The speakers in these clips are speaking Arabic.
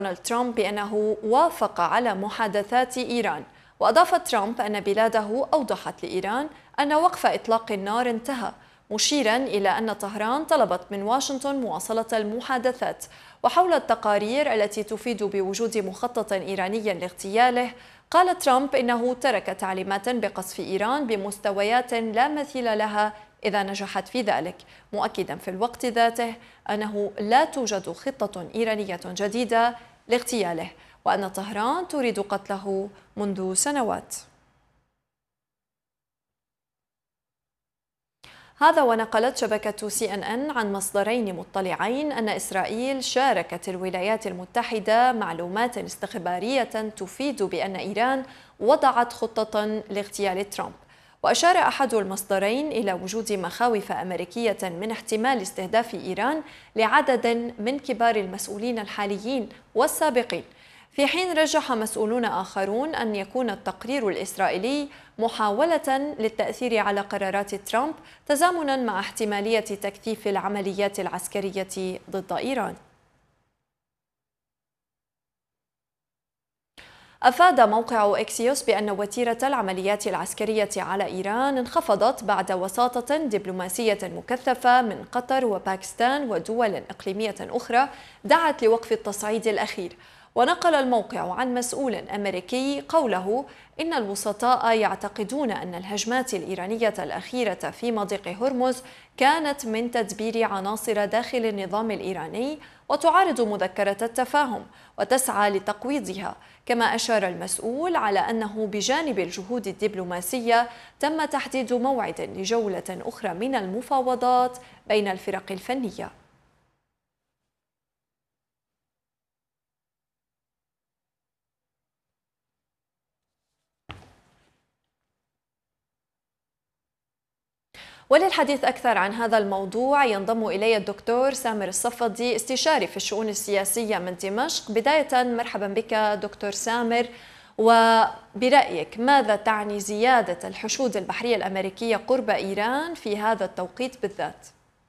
دونالد ترامب بأنه وافق على محادثات إيران. وأضاف ترامب أن بلاده أوضحت لإيران أن وقف إطلاق النار انتهى، مشيرا إلى أن طهران طلبت من واشنطن مواصلة المحادثات. وحول التقارير التي تفيد بوجود مخطط إيراني لاغتياله، قال ترامب إنه ترك تعليمات بقصف إيران بمستويات لا مثيل لها إذا نجحت في ذلك، مؤكدا في الوقت ذاته أنه لا توجد خطة إيرانية جديدة لاغتياله، وأن طهران تريد قتله منذ سنوات. هذا ونقلت شبكة CNN عن مصدرين مطلعين أن إسرائيل شاركت الولايات المتحدة معلومات استخبارية تفيد بأن إيران وضعت خطة لاغتيال ترامب. وأشار أحد المصدرين إلى وجود مخاوف أمريكية من احتمال استهداف إيران لعدد من كبار المسؤولين الحاليين والسابقين، في حين رجح مسؤولون آخرون أن يكون التقرير الإسرائيلي محاولة للتأثير على قرارات ترامب تزامنا مع احتمالية تكثيف العمليات العسكرية ضد إيران. أفاد موقع إكسيوس بأن وتيرة العمليات العسكرية على إيران انخفضت بعد وساطة دبلوماسية مكثفة من قطر وباكستان ودول إقليمية أخرى دعت لوقف التصعيد الأخير. ونقل الموقع عن مسؤول أمريكي قوله إن الوسطاء يعتقدون أن الهجمات الإيرانية الأخيرة في مضيق هرمز كانت من تدبير عناصر داخل النظام الإيراني وتعارض مذكرة التفاهم وتسعى لتقويضها. كما أشار المسؤول على أنه بجانب الجهود الدبلوماسية تم تحديد موعد لجولة أخرى من المفاوضات بين الفرق الفنية. وللحديث أكثر عن هذا الموضوع ينضم إلي الدكتور سامر الصفدي، استشاري في الشؤون السياسية من دمشق. بداية مرحبا بك دكتور سامر، وبرأيك ماذا تعني زيادة الحشود البحرية الأمريكية قرب إيران في هذا التوقيت بالذات؟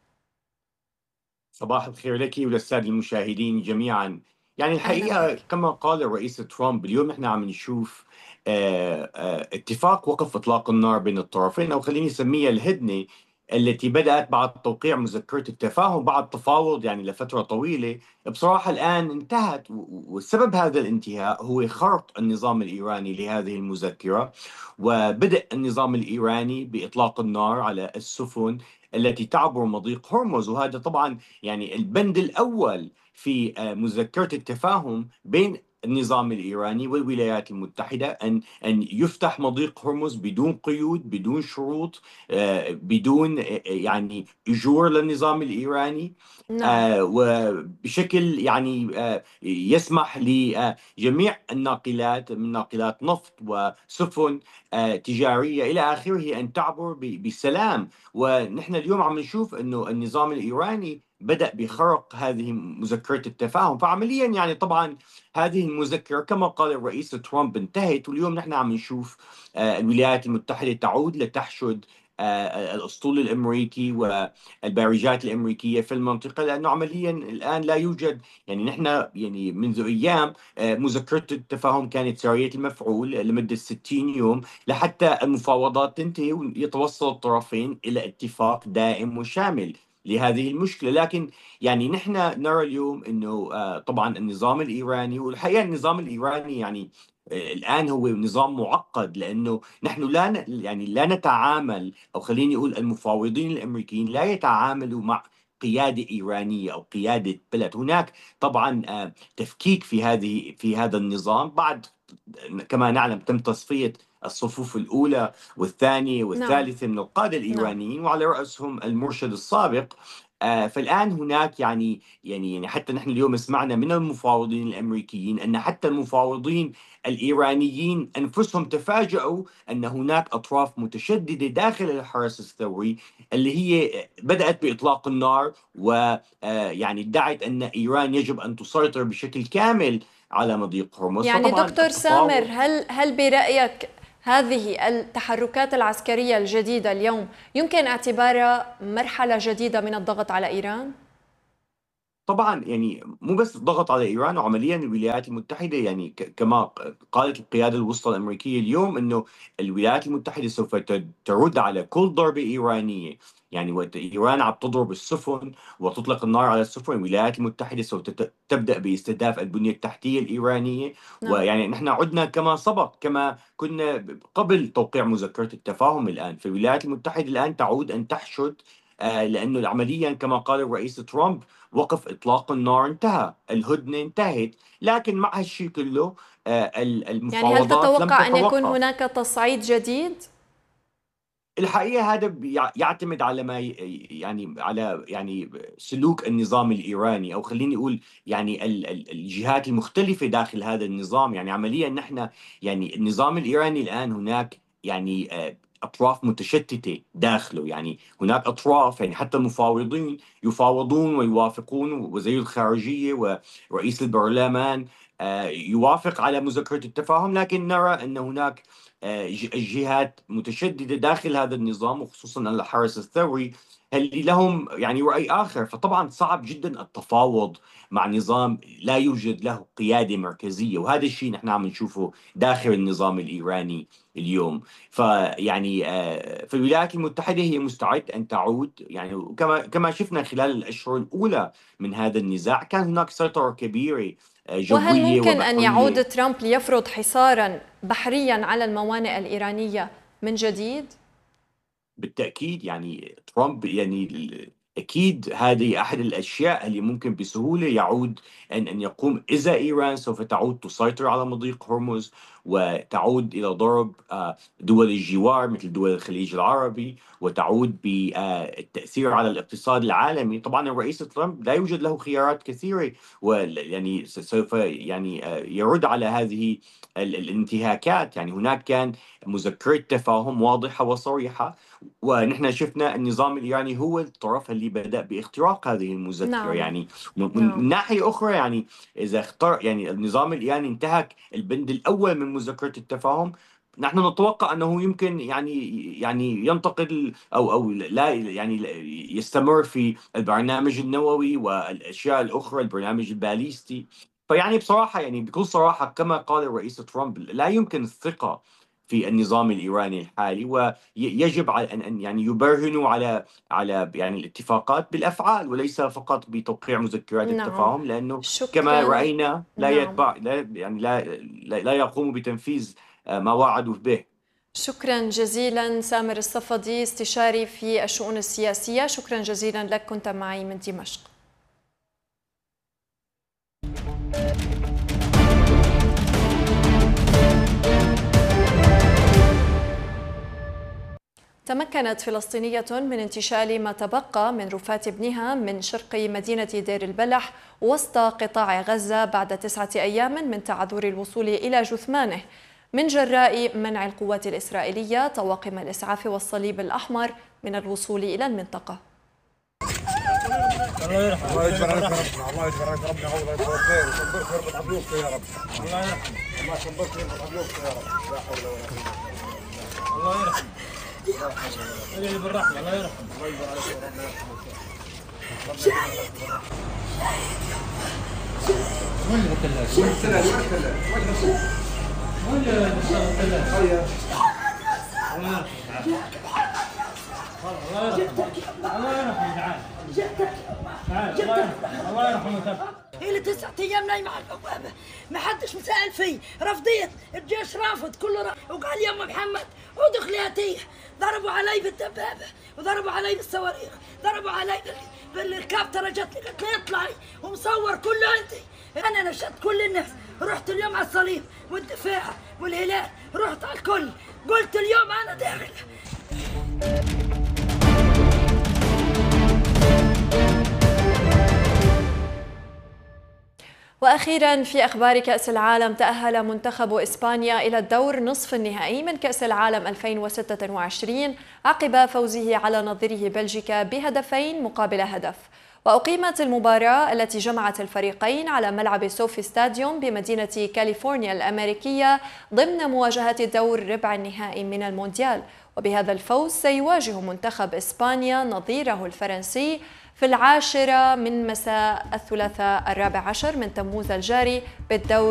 صباح الخير لك وللسادة المشاهدين جميعا. يعني الحقيقة كما قال الرئيس ترامب اليوم نحن عم نشوف اتفاق وقف إطلاق النار بين الطرفين، أو خليني أسميها الهدنة التي بدأت بعد توقيع مذكرة التفاهم بعد تفاوض يعني لفترة طويلة. بصراحة الآن انتهت، والسبب هذا الانتهاء هو خرق النظام الإيراني لهذه المذكرة، وبدأ النظام الإيراني بإطلاق النار على السفن التي تعبر مضيق هرمز. وهذا طبعا يعني البند الأول في مذكرة التفاهم بين النظام الإيراني والولايات المتحدة أن يفتح مضيق هرمز بدون قيود، بدون شروط، بدون يعني أجور للنظام الإيراني. نعم. وبشكل يعني يسمح لجميع الناقلات من ناقلات نفط وسفن تجارية إلى آخره أن تعبر بسلام. ونحن اليوم عم نشوف أنه النظام الإيراني بدأ بخرق هذه مذكرة التفاهم. فعمليا يعني طبعا هذه المذكرة كما قال الرئيس ترامب انتهت، واليوم نحن عم نشوف الولايات المتحدة تعود لتحشد الأسطول الأمريكي والبارجات الأمريكية في المنطقة، لأنه عمليا الآن لا يوجد، يعني نحن يعني منذ أيام مذكرة التفاهم كانت سارية المفعول لمدة 60 يوم لحتى المفاوضات تنتهي ويتوصل الطرفين إلى اتفاق دائم وشامل لهذه المشكلة. لكن يعني نحن نرى اليوم أنه طبعا النظام الإيراني، والحقيقة النظام الإيراني يعني الآن هو نظام معقد، لأنه نحن يعني لا نتعامل، أو خليني أقول المفاوضين الأمريكيين لا يتعاملوا مع قيادة إيرانية أو قيادة بلد. هناك طبعا تفكيك في هذا النظام. بعد كما نعلم تم تصفية الصفوف الأولى والثانية نعم. والثالثة من القادة نعم. الإيرانيين، وعلى رأسهم المرشد السابق. فالآن هناك يعني حتى نحن اليوم سمعنا من المفاوضين الأمريكيين أن حتى المفاوضين الإيرانيين أنفسهم تفاجؤوا أن هناك أطراف متشددة داخل الحرس الثوري اللي هي بدأت بإطلاق النار، ويعني ادعت أن إيران يجب أن تسيطر بشكل كامل على مضيق هرمز. يعني فطبعا دكتور سامر، التفاوض هل برأيك هذه التحركات العسكرية الجديدة اليوم يمكن اعتبارها مرحلة جديدة من الضغط على إيران؟ طبعا يعني مو بس ضغط على ايران، وعمليا الولايات المتحده يعني كما قالت القياده الوسطى الامريكيه اليوم انه الولايات المتحده سوف ترد على كل ضربه ايرانيه. يعني وقت ايران عم تضرب السفن وتطلق النار على السفن، الولايات المتحده سوف تبدا باستهداف البنيه التحتيه الايرانيه. نعم. ويعني نحن عدنا كما سبق، كما كنا قبل توقيع مذكره التفاهم. الان فالولايات المتحده الان تعود ان تحشد، لانه عمليا كما قال الرئيس ترامب وقف إطلاق النار انتهى، الهدنة انتهت. لكن مع هالشيء كله يعني هل المفاوضات لم تتوقع أن يكون تتوقف. هناك تصعيد جديد؟ الحقيقة هذا يعتمد على ما يعني على يعني سلوك النظام الإيراني، أو خليني أقول يعني الجهات المختلفة داخل هذا النظام. يعني عمليا نحن يعني النظام الإيراني الآن هناك يعني أطراف متشتتة داخله. يعني هناك أطراف، يعني حتى المفاوضين يفاوضون ويوافقون، وزير الخارجية ورئيس البرلمان يوافق على مذكرة التفاهم. لكن نرى أن هناك جهات متشددة داخل هذا النظام، وخصوصا الحرس الثوري اللي لهم يعني رأي آخر. فطبعا صعب جدا التفاوض مع نظام لا يوجد له قيادة مركزية، وهذا الشيء نحن عم نشوفه داخل النظام الإيراني اليوم. فيعني فالولايات المتحدة هي مستعدة أن تعود، يعني كما شفنا خلال الأشهر الأولى من هذا النزاع كان هناك سيطرة كبيرة وهل جوية ممكن أن يعود وبحرية. ترامب ليفرض حصارا بحريا على الموانئ الإيرانية من جديد؟ بالتأكيد يعني ترامب يعني أكيد هذه أحد الأشياء اللي ممكن بسهولة يعود أن يقوم إذا إيران سوف تعود تسيطر على مضيق هرمز، وتعود إلى ضرب دول الجوار مثل دول الخليج العربي، وتعود بالتأثير على الاقتصاد العالمي. طبعا الرئيس ترامب لا يوجد له خيارات كثيرة، ويعني سوف يعني يرد على هذه الانتهاكات. يعني هناك كان مذكرة تفاهم واضحة وصريحة، ونحن شفنا النظام الإيراني هو الطرف اللي بدأ باختراق هذه المذكرة. نعم. يعني نعم. من ناحية أخرى، يعني إذا اختار يعني النظام الإيراني انتهك البند الأول من مذكرة التفاهم، نحن نتوقع أنه يمكن يعني ينتقل أو لا يعني يستمر في البرنامج النووي والأشياء الأخرى، البرنامج الباليستي. فيعني بصراحة يعني بكل صراحة كما قال الرئيس ترامب لا يمكن الثقة في النظام الإيراني الحالي، ويجب على أن يعني يبرهنوا على يعني الاتفاقات بالأفعال وليس فقط بتوقيع مذكرات نعم. التفاهم. لأنه كما شكرا. رأينا لا نعم. يتبع لا يعني لا يقوموا بتنفيذ ما وعدوا به. شكرا جزيلا سامر الصفدي، استشاري في الشؤون السياسية. شكرا جزيلا لك، كنت معي من دمشق. تمكنت فلسطينية من انتشال ما تبقى من رفات ابنها من شرق مدينة دير البلح وسط قطاع غزة بعد 9 أيام من تعذر الوصول إلى جثمانه من جراء منع القوات الإسرائيلية طواقم الإسعاف والصليب الأحمر من الوصول إلى المنطقة. الله يرحمه، الله يجبر عليك ربنا، الله يجبر عليك ربنا، الله يجبر خير ويصبرك ويربط عبلوك يا رب. الله يرحمه، الله يصبرك ويربط عبلوك يا رب. لا حول ولا قوة. الله يرحمه، اللي بالرحمة، الله يرحمه، الله يجبر عليك ربنا يرحمه. شهيد وين الثلاجة؟ وين الثلاجة؟ وين الثلاجة؟ وين الثلاجة؟ وين الثلاجة؟ الله يرحمه، الله يرحمه، تعال. الله يرحمه. هي لي 9 ايام نايمه على البوابه، ما حدش مسأل فيه، رفضيت، الجيش رافض كله وقال يما محمد ادخلي هاتيه. ضربوا علي بالدبابه وضربوا علي بالصواريخ، ضربوا علي بالكابتره، جت لي قالت لي اطلعي ومصور كله عندي. انا نشدت كل الناس، رحت اليوم على الصليب والدفاع والهلال، رحت على الكل، قلت اليوم انا داخله. وأخيرا في أخبار كأس العالم، تأهل منتخب إسبانيا إلى الدور نصف النهائي من كأس العالم 2026 عقب فوزه على نظيره بلجيكا بهدفين مقابل هدف. وأقيمت المباراة التي جمعت الفريقين على ملعب سوفي ستاديوم بمدينة كاليفورنيا الأمريكية ضمن مواجهة دور ربع النهائي من المونديال. وبهذا الفوز سيواجه منتخب إسبانيا نظيره الفرنسي في 10 من مساء الثلاثاء 14 من تموز الجاري بالدور